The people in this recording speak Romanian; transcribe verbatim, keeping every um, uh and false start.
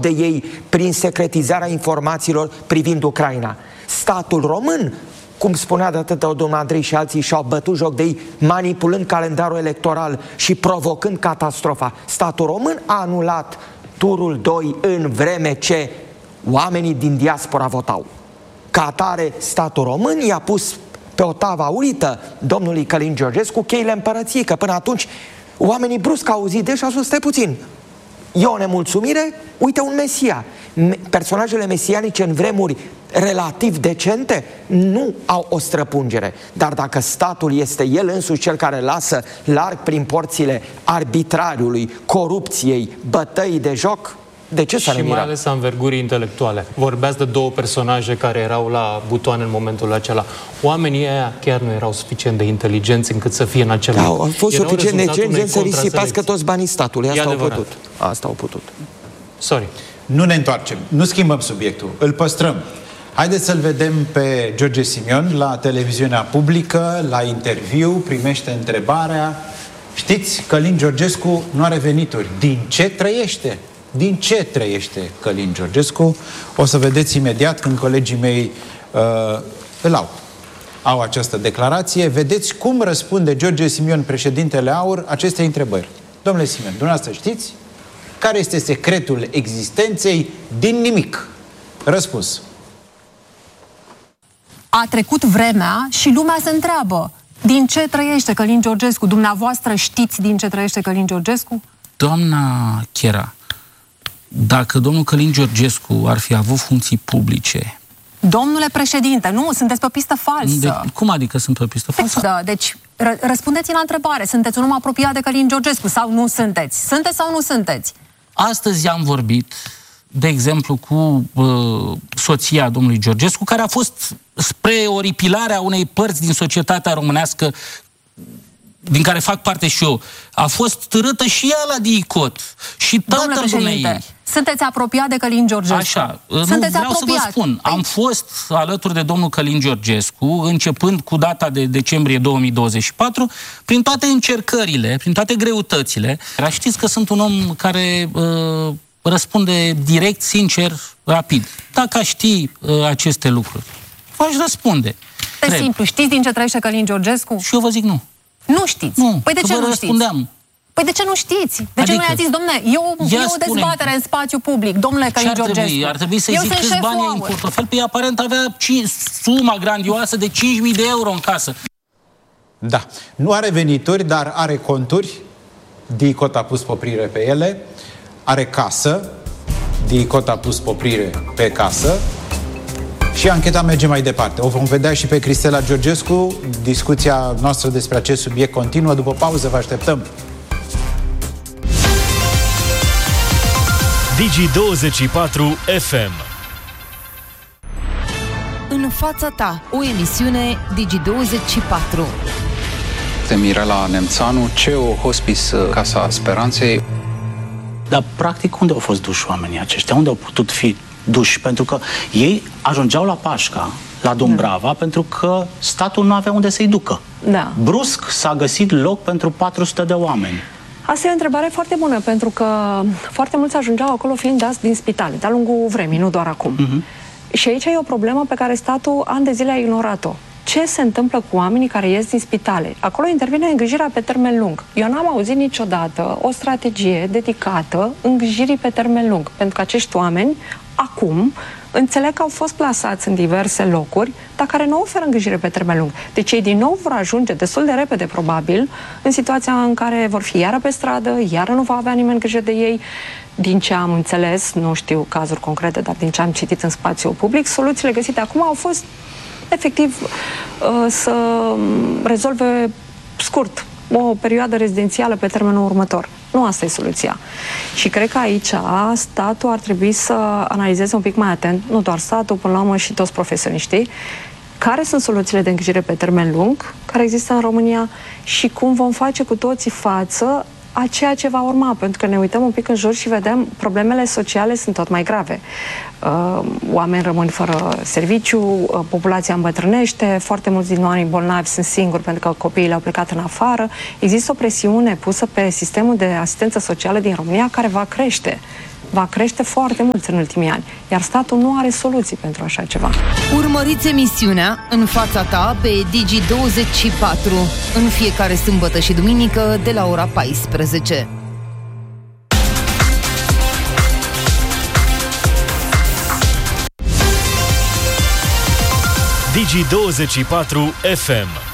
de ei prin secretizarea informațiilor privind Ucraina. Statul român, cum spunea de atâta domnul Andrei și alții, și-au bătut joc de ei manipulând calendarul electoral și provocând catastrofa. Statul român a anulat turul doi în vreme ce oamenii din diaspora votau. Ca atare, statul român i-a pus pe o tavă aurită domnului Călin Georgescu cheile împărăției, că până atunci oamenii brusc au auzit de și au spus, stai puțin, e o nemulțumire, uite un mesia. Personajele mesianice în vremuri relativ decente nu au o străpungere, dar dacă statul este el însuși cel care lasă larg prin porțile arbitrariului, corupției, bătăii de joc, de ce să ne mirăm? mirăm? Și mai ales a învergurii intelectuale. Vorbeați de două personaje care erau la butoane în momentul acela. Oamenii ăia chiar nu erau suficient de inteligenți încât să fie în acel da, loc. au fost Erau suficient de inteligenți să risipească toți banii statului. Asta au putut. Asta au putut. Sorry. Nu ne întoarcem. Nu schimbăm subiectul. Îl păstrăm. Haideți să-l vedem pe George Simion la televiziunea publică, la interviu, primește întrebarea. Știți, Călin Georgescu nu are venituri. Din ce trăiește? Din ce trăiește Călin Georgescu? O să vedeți imediat când colegii mei uh, îl au. Au această declarație. Vedeți cum răspunde George Simion, președintele AUR, aceste întrebări. Domnule Simion, dumneavoastră știți care este secretul existenței din nimic? Răspuns. A trecut vremea și lumea se întreabă din ce trăiește Călin Georgescu. Dumneavoastră știți din ce trăiește Călin Georgescu? Doamna Chera, dacă domnul Călin Georgescu ar fi avut funcții publice... Domnule președinte, nu, sunteți pe o pistă falsă. De, cum adică sunt pe o pistă falsă? Da, deci ră, răspundeți la întrebare. Sunteți un om apropiat de Călin Georgescu sau nu sunteți? Sunteți sau nu sunteți? Astăzi am vorbit, de exemplu, cu uh, soția domnului Georgescu, care a fost spre oripilarea unei părți din societatea românească din care fac parte și eu. A fost târâtă și ea la DICOT. Și toată lumea. Sunteți apropiat de Călin Georgescu. Așa, Sunteți nu, vreau apropiat. să vă spun. Am fost alături de domnul Călin Georgescu, începând cu data de decembrie două mii douăzeci și patru, prin toate încercările, prin toate greutățile. Știți că sunt un om care uh, răspunde direct, sincer, rapid. Dacă aș ști uh, aceste lucruri, v-aș răspunde. E simplu, știți din ce trăiește Călin Georgescu? Și eu vă zic nu. Nu știți? Nu, păi de ce nu răspundeam. știți? Păi de ce nu știți? De adică, ce nu i-a zis, domne, e o, e o dezbatere în spațiu public, domnule Călin Georgescu? Trebui? Ar trebui să-i zic câți bani ai în portofel? Păi aparent avea suma grandioasă de cinci mii de euro în casă. Da. Nu are venituri, dar are conturi. DICOT a pus poprire pe ele. Are casă. DICOT a pus poprire pe casă. Și ancheta merge mai departe. O vom vedea și pe Cristela Georgescu. Discuția noastră despre acest subiect continuă. După pauză vă așteptăm. Digi douăzeci și patru F M. În fața ta, o emisiune Digi douăzeci și patru. De Mirela Nemțanu, C E O Hospice Casa Speranței. Dar practic unde au fost duși oamenii aceștia? Unde au putut fi duși? Pentru că ei ajungeau la Pașca, la Dumbrava, da. Pentru că statul nu avea unde să-i ducă. Da. Brusc s-a găsit loc pentru patru sute de oameni. Asta e o întrebare foarte bună, pentru că foarte mulți ajungeau acolo fiind dați din spitale, de-a lungul vremii, nu doar acum. Uh-huh. Și aici e o problemă pe care statul ani de zile a ignorat-o. Ce se întâmplă cu oamenii care ies din spitale? Acolo intervine îngrijirea pe termen lung. Eu n-am auzit niciodată o strategie dedicată îngrijirii pe termen lung, pentru că acești oameni, acum, înțeleg că au fost plasați în diverse locuri, dar care nu oferă îngrijire pe termen lung. Deci ei din nou vor ajunge destul de repede, probabil, în situația în care vor fi iară pe stradă, iară nu va avea nimeni grijă de ei. Din ce am înțeles, nu știu cazuri concrete, dar din ce am citit în spațiul public, soluțiile găsite acum au fost efectiv să rezolve scurt o perioadă rezidențială pe termenul următor. Nu asta e soluția. Și cred că aici statul ar trebui să analizeze un pic mai atent, nu doar statul, până la urmă și toți profesioniștii, care sunt soluțiile de îngrijire pe termen lung care există în România și cum vom face cu toții față a ceea ce va urma, pentru că ne uităm un pic în jur și vedem problemele sociale sunt tot mai grave. Uh, oameni rămân fără serviciu, uh, populația îmbătrânește, foarte mulți din oamenii bolnavi sunt singuri pentru că copiii le-au plecat în afară. Există o presiune pusă pe sistemul de asistență socială din România care va crește va crește foarte mult în ultimii ani, iar statul nu are soluții pentru așa ceva. Urmăriți emisiunea În fața ta pe Digi douăzeci și patru în fiecare sâmbătă și duminică de la ora paisprezece. Digi douăzeci și patru F M.